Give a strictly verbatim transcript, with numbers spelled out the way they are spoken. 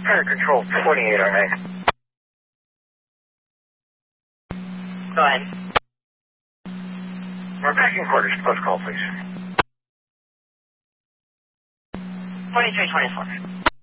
Fire Control twenty-eight oh nine. Go ahead. We're back in quarters. Close call, please. twenty-three twenty-four.